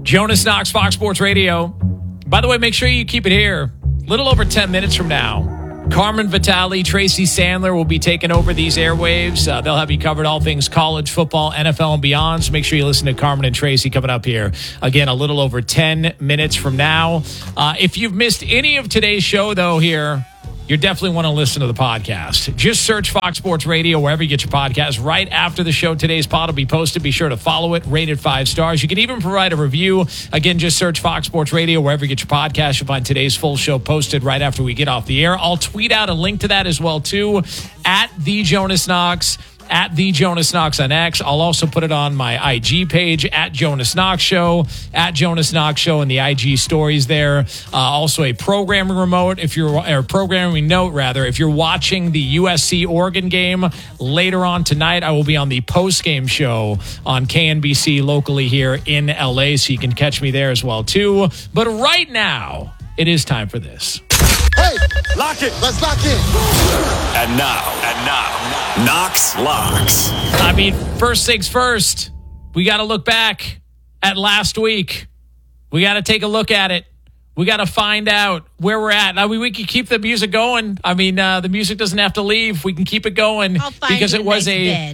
Jonas Knox, Fox Sports Radio. By the way, make sure you keep it here. A little over 10 minutes from now, Carmen Vitale, Tracy Sandler will be taking over these airwaves. They'll have you covered all things college football, NFL, and beyond. So make sure you listen to Carmen and Tracy coming up here. Again, a little over 10 minutes from now. If you've missed any of today's show, though, here, you definitely want to listen to the podcast. Just search Fox Sports Radio wherever you get your podcast. Right after the show, today's pod will be posted. Be sure to follow it, rate it 5 stars. You can even provide a review. Again, just search Fox Sports Radio wherever you get your podcast. You'll find today's full show posted right after we get off the air. I'll tweet out a link to that as well, too, at The Jonas Knox. At The Jonas Knox on X. I'll also put it on my IG page, at Jonas Knox Show, at Jonas Knox Show, and the IG stories there. Also a programming note, if you're watching the USC Oregon game later on tonight, I will be on the post-game show on KNBC locally here in LA, so you can catch me there as well, too. But right now, it is time for this. Hey, lock it. Let's lock in. And now, Knox Locks. I mean, first things first, we got to look back at last week. We got to take a look at it. We got to find out where we're at. I mean, we can keep the music going. I mean, the music doesn't have to leave. We can keep it going because it was a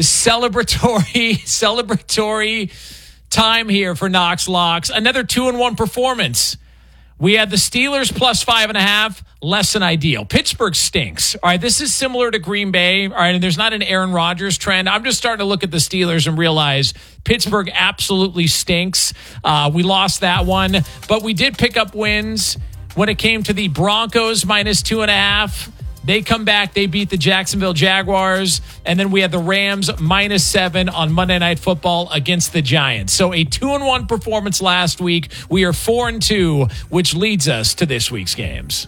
celebratory time here for Knox Locks. Another 2-1 performance. We had the Steelers plus 5.5, less than ideal. Pittsburgh stinks. All right, this is similar to Green Bay. All right, and there's not an Aaron Rodgers trend. I'm just starting to look at the Steelers and realize Pittsburgh absolutely stinks. We lost that one, but we did pick up wins when it came to the Broncos minus 2.5. They come back. They beat the Jacksonville Jaguars. And then we had the Rams minus 7 on Monday Night Football against the Giants. So a 2-1 performance last week. We are 4-2, which leads us to this week's games.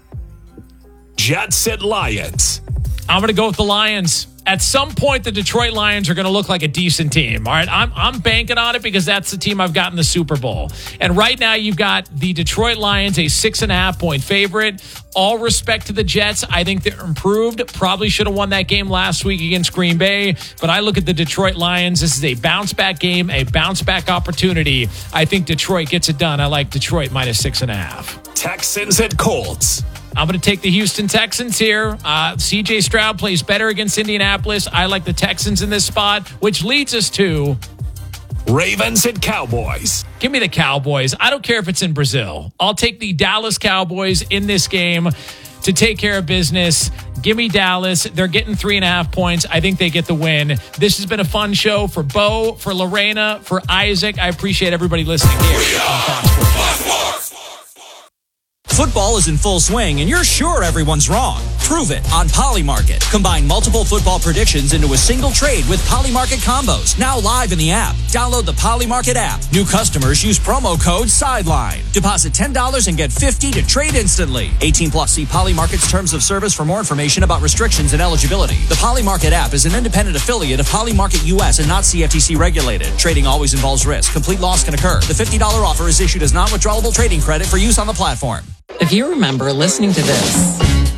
Jets at Lions. I'm going to go with the Lions. At some point, the Detroit Lions are going to look like a decent team. All right, I'm banking on it because that's the team I've got in the Super Bowl. And right now, you've got the Detroit Lions, a 6.5-point favorite. All respect to the Jets. I think they're improved. Probably should have won that game last week against Green Bay. But I look at the Detroit Lions. This is a bounce-back game, a bounce-back opportunity. I think Detroit gets it done. I like Detroit minus 6.5. Texans at Colts. I'm going to take the Houston Texans here. C.J. Stroud plays better against Indianapolis. I like the Texans in this spot, which leads us to Ravens and Cowboys. Give me the Cowboys. I don't care if it's in Brazil. I'll take the Dallas Cowboys in this game to take care of business. Give me Dallas. They're getting 3.5 points. I think they get the win. This has been a fun show for Bo, for Lorena, for Isaac. I appreciate everybody listening here on Fox Sports. Football is in full swing, and you're sure everyone's wrong. Prove it on Polymarket. Combine multiple football predictions into a single trade with Polymarket combos. Now live in the app. Download the Polymarket app. New customers use promo code SIDELINE. Deposit $10 and get $50 to trade instantly. 18+. See Polymarket's terms of service for more information about restrictions and eligibility. The Polymarket app is an independent affiliate of Polymarket US and not CFTC regulated. Trading always involves risk. Complete loss can occur. The $50 offer is issued as non-withdrawable trading credit for use on the platform. If you remember listening to this,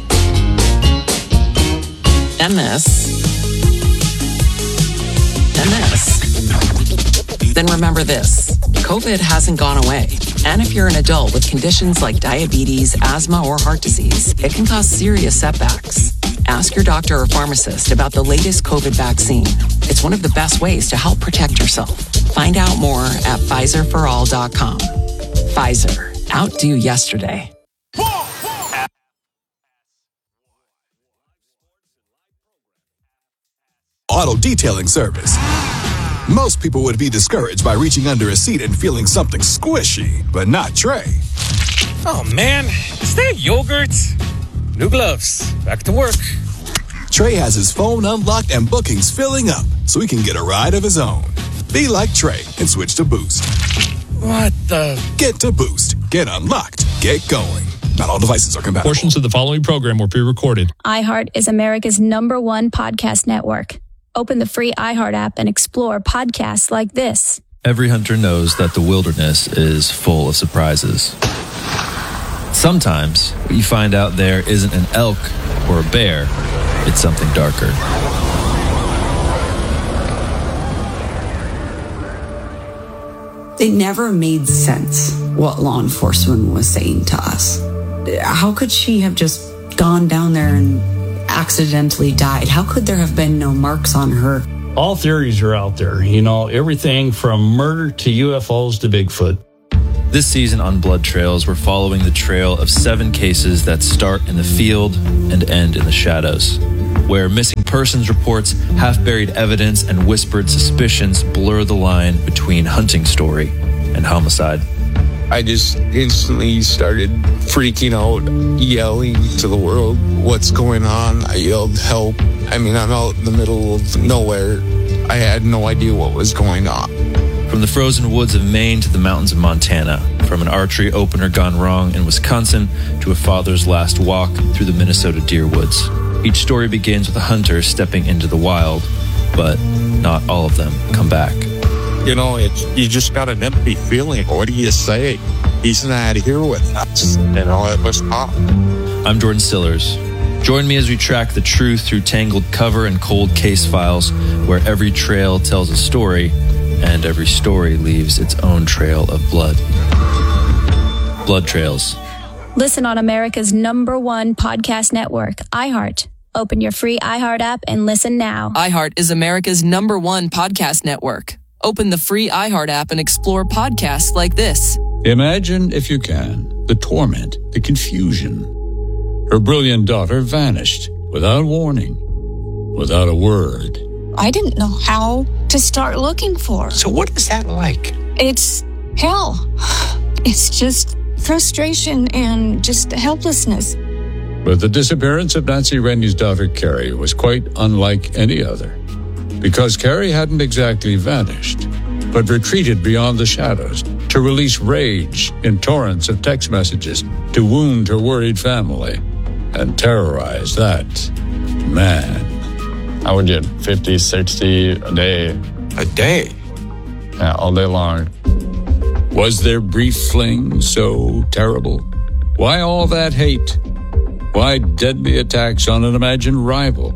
and this, and this, then remember this. COVID hasn't gone away. And if you're an adult with conditions like diabetes, asthma, or heart disease, it can cause serious setbacks. Ask your doctor or pharmacist about the latest COVID vaccine. It's one of the best ways to help protect yourself. Find out more at PfizerForAll.com. Pfizer. Outdo yesterday. Auto detailing service. Most people would be discouraged by reaching under a seat and feeling something squishy, but not Trey. Oh man, is that yogurt? New gloves. Back to work. Trey has his phone unlocked and bookings filling up so he can get a ride of his own. Be like Trey and switch to Boost. What the? Get to Boost. Get unlocked. Get going. Not all devices are compatible. Portions of the following program were pre-recorded. iHeart is America's #1 podcast network. Open the free iHeart app and explore podcasts like this. Every hunter knows that the wilderness is full of surprises. Sometimes what you find out there isn't an elk or a bear, it's something darker. It never made sense what law enforcement was saying to us. How could she have just gone down there and accidentally died? How could there have been no marks on her? All theories are out there, everything from murder to UFOs to Bigfoot. This season on Blood Trails, we're following the trail of 7 cases that start in the field and end in the shadows, where missing persons reports, half-buried evidence, and whispered suspicions blur the line between hunting story and homicide. I just instantly started freaking out, yelling to the world, "What's going on?" I yelled, "Help." I'm out in the middle of nowhere. I had no idea what was going on. From the frozen woods of Maine to the mountains of Montana, from an archery opener gone wrong in Wisconsin to a father's last walk through the Minnesota deer woods. Each story begins with a hunter stepping into the wild, but not all of them come back. You just got an empty feeling. What do you say? He's not here with us. It was tough. I'm Jordan Stillers. Join me as we track the truth through tangled cover and cold case files, where every trail tells a story, and every story leaves its own trail of blood. Blood Trails. Listen on America's #1 podcast network, iHeart. Open your free iHeart app and listen now. iHeart is America's #1 podcast network. Open the free iHeart app and explore podcasts like this. Imagine, if you can, the torment, the confusion. Her brilliant daughter vanished without warning, without a word. I didn't know how to start looking for her. So what is that like? It's hell. It's just frustration and just helplessness. But the disappearance of Nancy Rennie's daughter, Carrie, was quite unlike any other. Because Carrie hadn't exactly vanished, but retreated beyond the shadows to release rage in torrents of text messages to wound her worried family and terrorize that man. I would get 50, 60 a day. A day? Yeah, all day long. Was their brief fling so terrible? Why all that hate? Why deadly attacks on an imagined rival?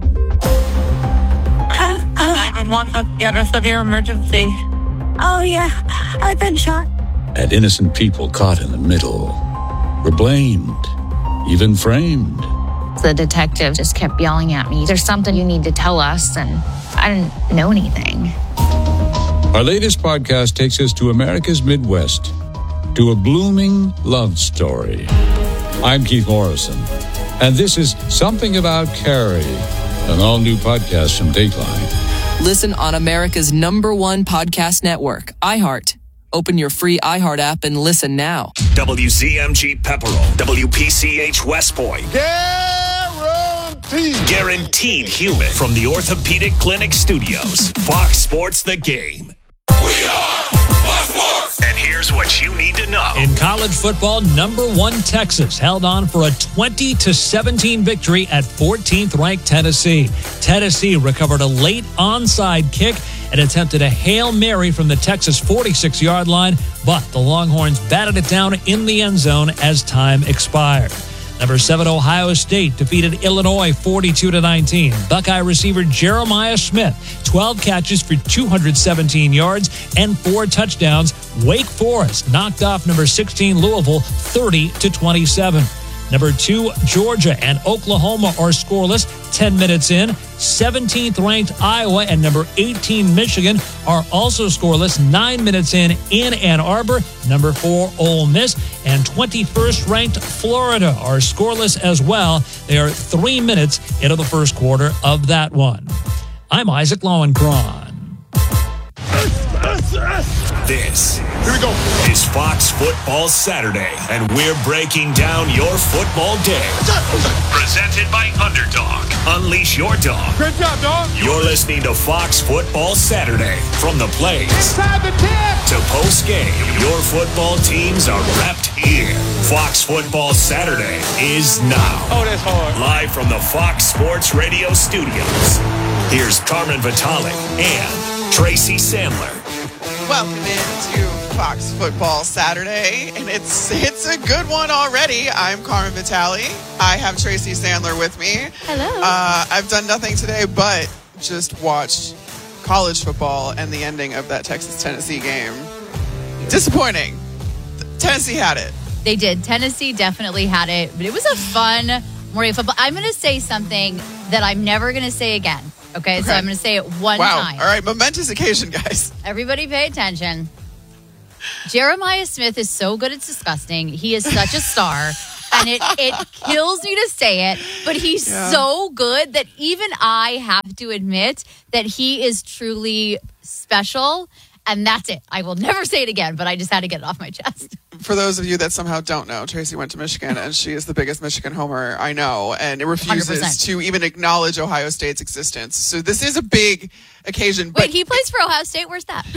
911, get a severe emergency. Oh, yeah, I've been shot. And innocent people caught in the middle were blamed, even framed. The detective just kept yelling at me, "There's something you need to tell us," and I didn't know anything. Our latest podcast takes us to America's Midwest, to a blooming love story. I'm Keith Morrison, and this is Something About Carrie, an all-new podcast from Dateline. Listen on America's #1 podcast network, iHeart. Open your free iHeart app and listen now. WZMG Pepperell, WPCH West Point. Guaranteed human from the Orthopedic Clinic Studios. Fox Sports The Game. We are Fox Sports. And here's what you need to know. In college football, #1 Texas held on for a 20-17 victory at 14th-ranked Tennessee. Tennessee recovered a late onside kick and attempted a Hail Mary from the Texas 46-yard line, but the Longhorns batted it down in the end zone as time expired. Number 7 Ohio State defeated Illinois 42-19. Buckeye receiver Jeremiah Smith, 12 catches for 217 yards and 4 touchdowns. Wake Forest knocked off number 16 Louisville 30-27. Number 2 Georgia and Oklahoma are scoreless 10 minutes in. 17th ranked Iowa and number 18 Michigan are also scoreless 9 minutes in Ann Arbor. Number 4 Ole Miss and 21st ranked Florida are scoreless as well. They are 3 minutes into the first quarter of that one. I'm Isaac Lowenkron. This is Fox Football Saturday, and we're breaking down your football day. Presented by Underdog. Unleash your dog. Great job, dog. You're listening to Fox Football Saturday. From the plays Inside the 10 to post-game, your football teams are wrapped here. Fox Football Saturday is now. Oh, that's hard. Live from the Fox Sports Radio studios. Here's Carmen Vitale and Tracy Sandler. Welcome into Fox Football Saturday, and it's a good one already. I'm Carmen Vitale. I have Tracy Sandler with me. Hello. I've done nothing today but just watched college football and the ending of that Texas-Tennessee game. Disappointing. Tennessee had it. They did. Tennessee definitely had it, but it was a fun morning of football. I'm going to say something that I'm never going to say again. Okay, so I'm going to say it one time. All right, momentous occasion, guys. Everybody pay attention. Jeremiah Smith is so good, it's disgusting. He is such a star, and it kills me to say it, but he's so good that even I have to admit that he is truly special, and that's it. I will never say it again, but I just had to get it off my chest. For those of you that somehow don't know, Tracy went to Michigan, and she is the biggest Michigan homer I know, and it refuses 100%. to even acknowledge Ohio State's existence. So this is a big occasion. Wait, he plays for Ohio State? Where's that?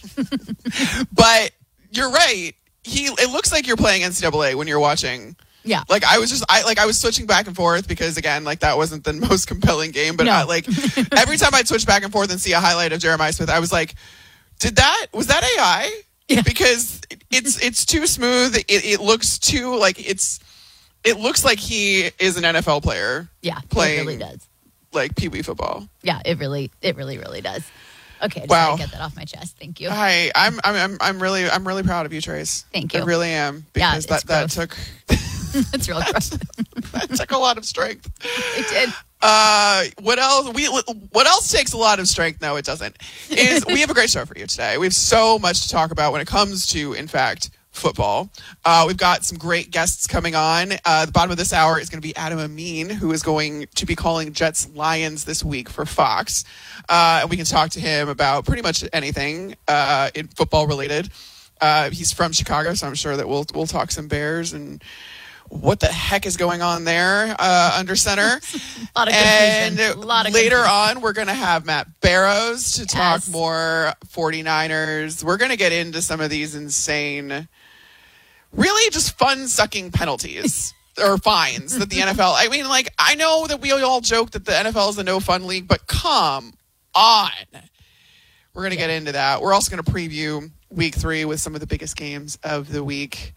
But you're right. It looks like you're playing NCAA when you're watching. Yeah. Like I was switching back and forth because again, like that wasn't the most compelling game, but No. Every time I'd switch back and forth and see a highlight of Jeremiah Smith, I was like, was that AI? Yeah. Because it's too smooth. It looks too it looks like he is an NFL player. Yeah, playing, it really does. Like Pee Wee football. Yeah, it really does. Okay, I just Wow. had to get that off my chest. Thank you. I'm really proud of you, Trace. Thank you. I really am Yeah, because that took It's real gross. that took a lot of strength. It did. What else? What else takes a lot of strength? No, it doesn't. We have a great show for you today. We have so much to talk about when it comes to, in fact, football. We've got some great guests coming on. The bottom of this hour is going to be Adam Amin, who is going to be calling Jets Lions this week for Fox. And we can talk to him about pretty much anything in football related. He's from Chicago, so I'm sure that we'll talk some Bears and what the heck is going on there under center. A lot of confusion. And later on, we're going to have Matt Barrows to talk more 49ers. We're going to get into some of these insane, really just fun-sucking penalties or fines that the NFL... I mean, like, I know that we all joke that the NFL is a no-fun league, but come on. We're going to get into that. We're also going to preview Week 3 with some of the biggest games of the week.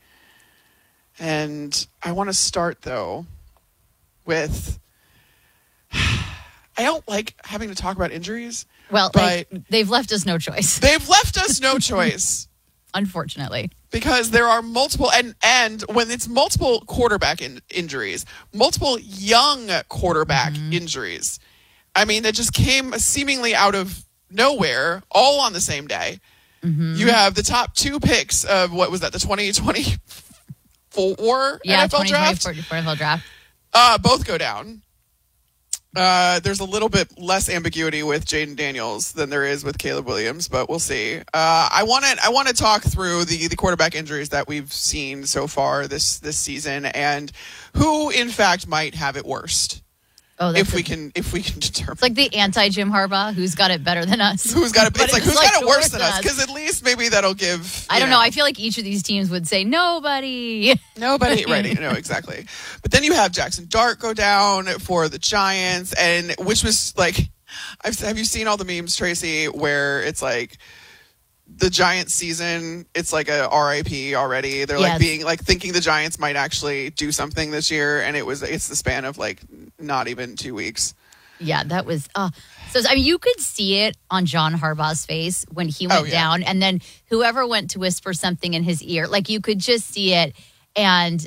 And I want to start, though, with... I don't like having to talk about injuries. Well, but they've left us no choice. They've left us no choice. Unfortunately. Because there are multiple... And when it's multiple quarterback injuries, multiple young quarterback injuries, I mean, that just came seemingly out of nowhere, all on the same day. Mm-hmm. You have the top two picks of, what was that, the 2024 NFL draft? 2024 NFL draft. Both go down. There's a little bit less ambiguity with Jaden Daniels than there is with Caleb Williams, but we'll see. I want to talk through the quarterback injuries that we've seen so far this season and who, in fact, might have it worst. Oh, if we can determine. It's like the anti-Jim Harbaugh, who's got it better than us. Who's got it worse than us? Because at least maybe that'll give. I don't know. I feel like each of these teams would say nobody. Right? No, exactly. But then you have Jackson Dart go down for the Giants, and which was like, have you seen all the memes, Tracy, where it's like the Giants season? It's like a RIP already. They're like being like thinking the Giants might actually do something this year, and it's the span of like not even 2 weeks. Yeah, that was. So I mean, you could see it on John Harbaugh's face when he went down, and then whoever went to whisper something in his ear, like you could just see it. And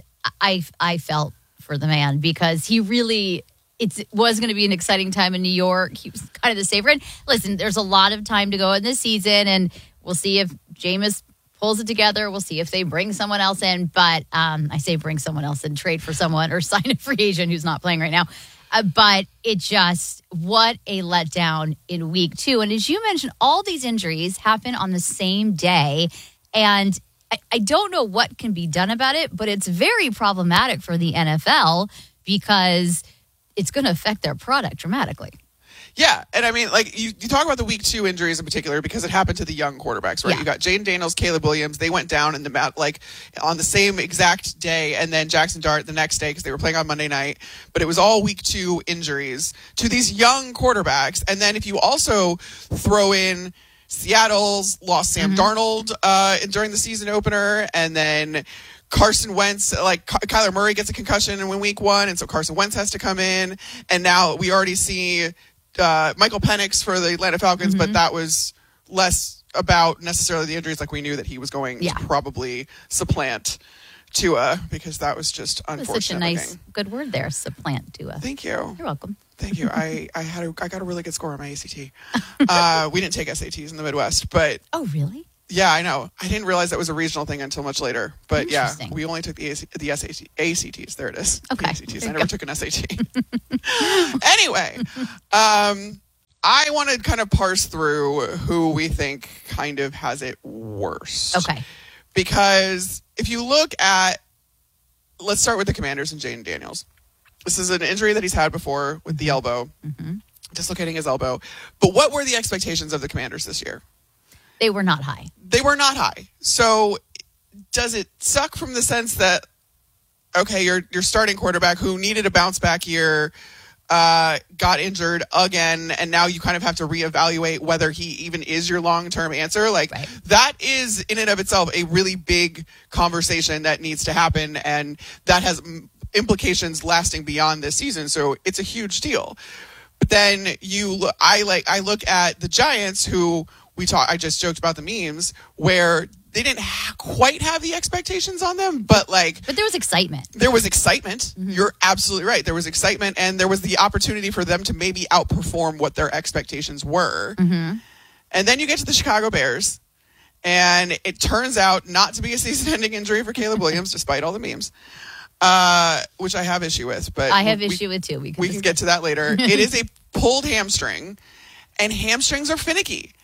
I felt for the man because he really. It was going to be an exciting time in New York. He was kind of the saver. And listen, there's a lot of time to go in this season, and we'll see if Jameis pulls it together. We'll see if they bring someone else in. But I say bring someone else in, trade for someone, or sign a free agent who's not playing right now. But it just, what a letdown in week 2. And as you mentioned, all these injuries happen on the same day. And I don't know what can be done about it, but it's very problematic for the NFL because it's going to affect their product dramatically. Yeah, and I mean, like, you talk about the week 2 injuries in particular because it happened to the young quarterbacks, right? Yeah. You got Jaden Daniels, Caleb Williams. They went down in the like on the same exact day, and then Jackson Dart the next day because they were playing on Monday night. But it was all week 2 injuries to these young quarterbacks. And then if you also throw in Seattle's lost Sam Darnold during the season opener, and then Carson Wentz, like Kyler Murray gets a concussion in week 1, and so Carson Wentz has to come in. And now we already see Michael Penix for the Atlanta Falcons, but that was less about necessarily the injuries. Like we knew that he was going to probably supplant Tua because that was just unfortunate. Such a nice, good word there, supplant Tua. Thank you. You're welcome. Thank you. I got a really good score on my ACT. We didn't take SATs in the Midwest, but oh really? Yeah, I know. I didn't realize that was a regional thing until much later. But yeah, we only took the ACTs. There it is. Okay. The ACTs. I never took an SAT. Anyway, I want to kind of parse through who we think kind of has it worse. Okay. Because if you look at, let's start with the Commanders and Jaden Daniels. This is an injury that he's had before with the elbow, dislocating his elbow. But what were the expectations of the Commanders this year? They were not high. They were not high. So does it suck from the sense that, okay, your starting quarterback who needed a bounce back year got injured again, and now you kind of have to reevaluate whether he even is your long-term answer? Like that is in and of itself a really big conversation that needs to happen, and that has implications lasting beyond this season. So it's a huge deal. But then I look at the Giants who I just joked about the memes where they didn't quite have the expectations on them, but there was excitement. There was excitement. You're absolutely right. There was excitement, and there was the opportunity for them to maybe outperform what their expectations were. And then you get to the Chicago Bears, and it turns out not to be a season-ending injury for Caleb Williams, despite all the memes, which I have issue with. But I have issue with too. We can get to that later. It is a pulled hamstring, and hamstrings are finicky.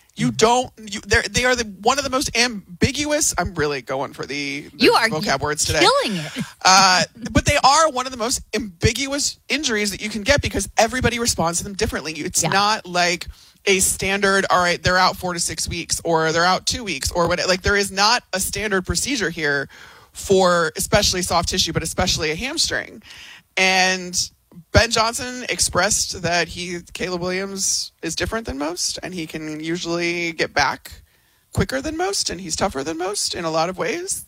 They are one of the most ambiguous. I'm really going for the vocab words today. Killing it. But they are one of the most ambiguous injuries that you can get because everybody responds to them differently. It's not like a standard, all right, they're out 4 to 6 weeks or they're out 2 weeks or what. Like there is not a standard procedure here for especially soft tissue, but especially a hamstring. And Ben Johnson expressed that Caleb Williams is different than most, and he can usually get back quicker than most, and he's tougher than most in a lot of ways.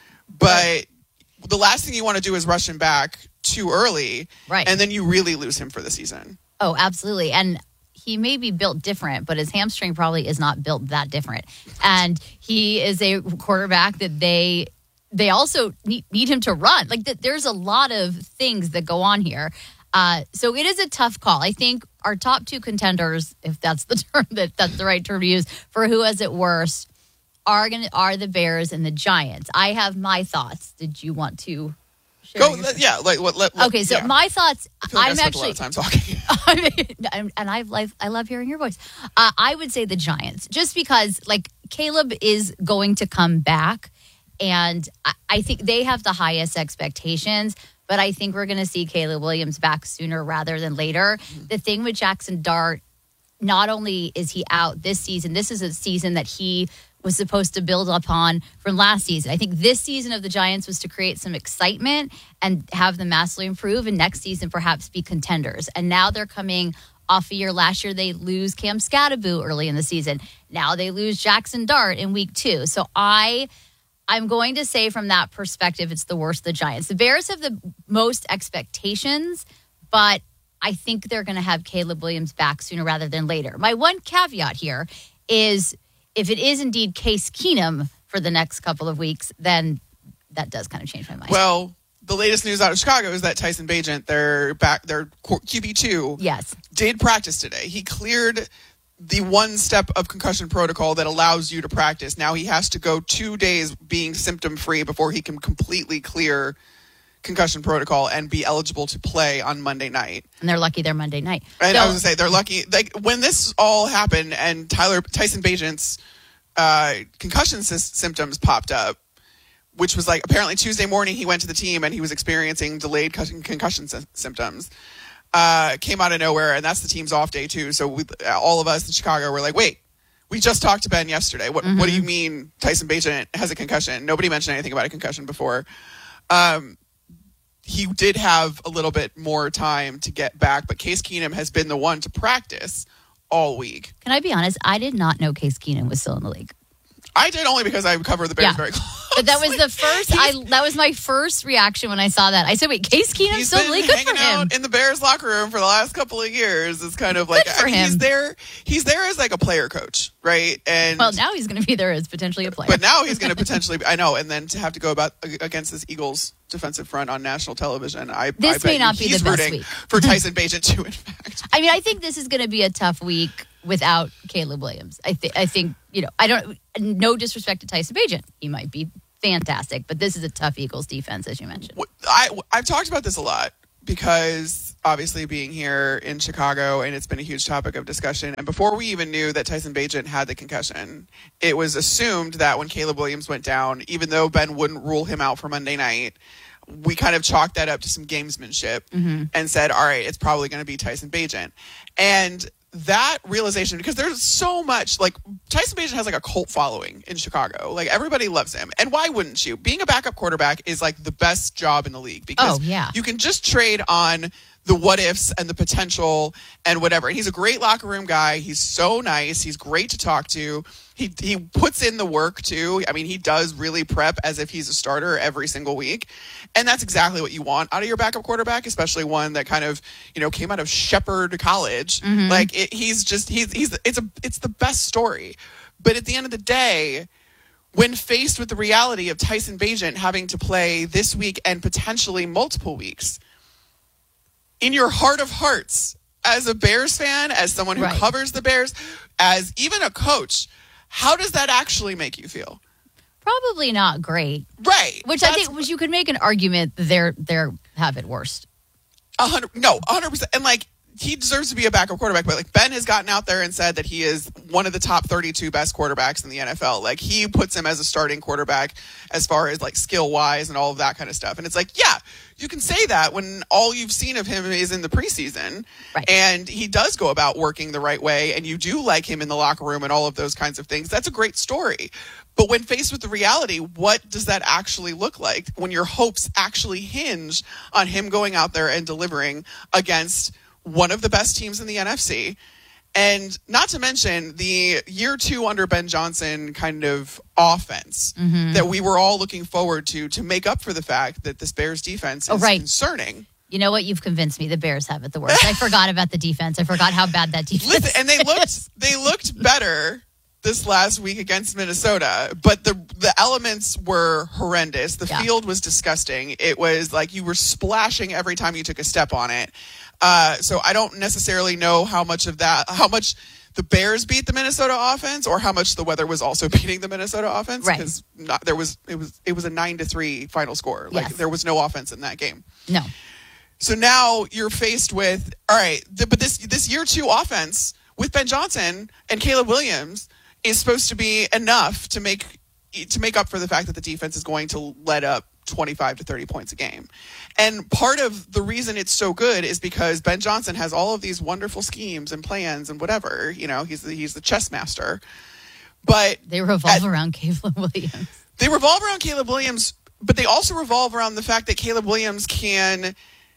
But the last thing you want to do is rush him back too early, right? And then you really lose him for the season. Oh, absolutely. And he may be built different, but his hamstring probably is not built that different. And he is a quarterback that they also need him to run. Like there's a lot of things that go on here. So it is a tough call. I think our top two contenders, if that's the term that's the right term to use for who has it worse, are the Bears and the Giants. I have my thoughts. Did you want to share? Go, yeah. Okay, so my thoughts. I spent a lot of time talking. I love hearing your voice. I would say the Giants, just because Caleb is going to come back, and I think they have the highest expectations. But I think we're going to see Caleb Williams back sooner rather than later. The thing with Jackson Dart, not only is he out this season, this is a season that he was supposed to build upon from last season. I think this season of the Giants was to create some excitement and have them massively improve, and next season perhaps be contenders. And now they're coming off a year. Last year they lose Cam Scatterbo early in the season. Now they lose Jackson Dart in week 2. So I'm going to say from that perspective, it's the worst of the Giants. The Bears have the most expectations, but I think they're going to have Caleb Williams back sooner rather than later. My one caveat here is if it is indeed Case Keenum for the next couple of weeks, then that does kind of change my mind. Well, the latest news out of Chicago is that Tyson Bagent, their QB2, did practice today. He cleared the one step of concussion protocol that allows you to practice. Now he has to go 2 days being symptom-free before he can completely clear concussion protocol and be eligible to play on Monday night. And they're lucky they're Monday night. And I was going to say, they're lucky. When this all happened and Tyson Bagent's concussion symptoms popped up, which was apparently Tuesday morning he went to the team and he was experiencing delayed concussion symptoms. Came out of nowhere, and that's the team's off day too. So all of us in Chicago were like, wait, we just talked to Ben yesterday. What do you mean Tyson Bagent has a concussion? Nobody mentioned anything about a concussion before. He did have a little bit more time to get back, but Case Keenum has been the one to practice all week. Can I be honest? I did not know Case Keenum was still in the league. I did only because I cover the Bears very close. But that was the first. That was my first reaction when I saw that. I said, "Wait, Case Keenum's still really good for him." Out in the Bears locker room for the last couple of years. It's kind of like he's there. He's there as like a player coach, right? And now he's going to be there as potentially a player. But now he's going to potentially. I know, and then to have to go against this Eagles defensive front on national television, this may not be the best week for Tyson Bagent too. In fact, I mean, I think this is going to be a tough week without Caleb Williams. I think I don't. No disrespect to Tyson Bagent, he might be fantastic, but this is a tough Eagles defense, as you mentioned. I've talked about this a lot because obviously being here in Chicago, and it's been a huge topic of discussion. And before we even knew that Tyson Bagent had the concussion, it was assumed that when Caleb Williams went down, even though Ben wouldn't rule him out for Monday night, we kind of chalked that up to some gamesmanship and said, all right, it's probably going to be Tyson Bagent. And that realization, because there's so much, like, Tyson Bagent has like a cult following in Chicago. Like, everybody loves him. And why wouldn't you? Being a backup quarterback is like the best job in the league because you can just trade on the what ifs and the potential and whatever. And he's a great locker room guy. He's so nice. He's great to talk to. He puts in the work too. I mean, he does really prep as if he's a starter every single week. And that's exactly what you want out of your backup quarterback, especially one that kind of, came out of Shepherd College. Like it's the best story. But at the end of the day, when faced with the reality of Tyson Bagent having to play this week and potentially multiple weeks, in your heart of hearts, as a Bears fan, as someone who covers the Bears, as even a coach, how does that actually make you feel? Probably not great. Right. Which I think you could make an argument that they're have it worst. 100%. And like, he deserves to be a backup quarterback, but like Ben has gotten out there and said that he is one of the top 32 best quarterbacks in the NFL. Like, he puts him as a starting quarterback as far as like skill wise and all of that kind of stuff. And it's like, yeah, you can say that when all you've seen of him is in the preseason, and he does go about working the right way, and you do like him in the locker room and all of those kinds of things. That's a great story. But when faced with the reality, what does that actually look like when your hopes actually hinge on him going out there and delivering against one of the best teams in the NFC? And not to mention the year 2 under Ben Johnson kind of offense that we were all looking forward to make up for the fact that this Bears defense is concerning. You know what? You've convinced me. The Bears have it the worst. I forgot about the defense. I forgot how bad that defense is. And they looked better this last week against Minnesota, but the elements were horrendous. The field was disgusting. It was like you were splashing every time you took a step on it. So I don't necessarily know how much the Bears beat the Minnesota offense or how much the weather was also beating the Minnesota offense. Because it was a 9-3 final score. Like there was no offense in that game. No. So now you're faced with, all right, but this year 2 offense with Ben Johnson and Caleb Williams is supposed to be enough to make up for the fact that the defense is going to let up 25 to 30 points a game. And part of the reason it's so good is because Ben Johnson has all of these wonderful schemes and plans and whatever. He's the chess master. But they revolve around Caleb Williams. They revolve around Caleb Williams, but they also revolve around the fact that Caleb Williams can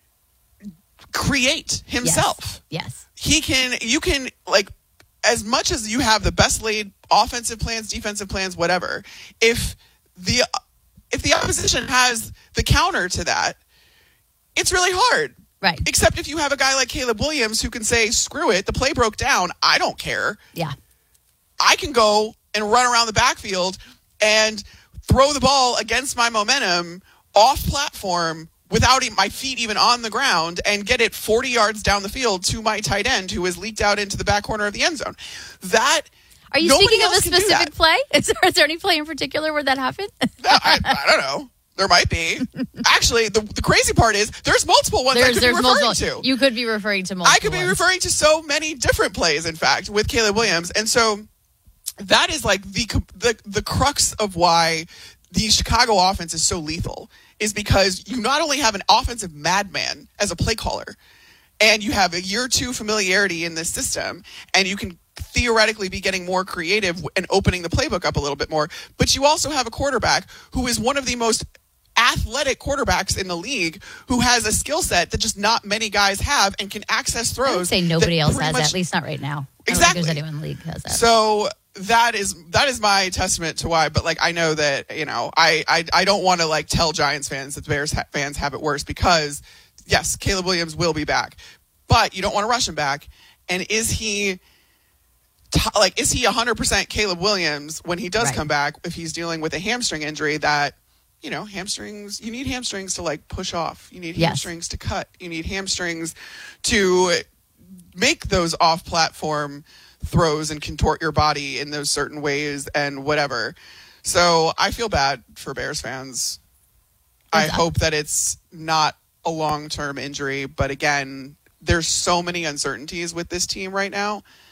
create himself. Yes. You can like, as much as you have the best laid offensive plans, defensive plans, whatever, if the opposition has the counter to that, it's really hard. Right. Except if you have a guy like Caleb Williams who can say, screw it, the play broke down, I don't care. Yeah. I can go and run around the backfield and throw the ball against my momentum off platform without my feet even on the ground and get it 40 yards down the field to my tight end who has leaked out into the back corner of the end zone. Are you speaking of a specific play? Is there any play in particular where that happened? I don't know. There might be. Actually, the crazy part is there's multiple ones I could be referring to. You could be referring to multiple. I could be referring to so many different plays, in fact, with Caleb Williams. And so that is like the crux of why the Chicago offense is so lethal, is because you not only have an offensive madman as a play caller, and you have a year 2 familiarity in this system, and you can theoretically be getting more creative and opening the playbook up a little bit more, but you also have a quarterback who is one of the most athletic quarterbacks in the league, who has a skill set that just not many guys have and can access throws. I would say nobody else has that, at least not right now. Exactly. I don't think there's anyone in the league who has that. So that is my testament to why. But like, I know that, I don't want to like tell Giants fans that the Bears fans have it worse, because yes, Caleb Williams will be back, but you don't want to rush him back. And is he 100% Caleb Williams when he does come back, if he's dealing with a hamstring injury that, hamstrings, you need hamstrings to like push off. You need hamstrings to cut. You need hamstrings to make those off-platform throws and contort your body in those certain ways and whatever. So I feel bad for Bears fans. I hope that it's not a long-term injury, but again, there's so many uncertainties with this team right now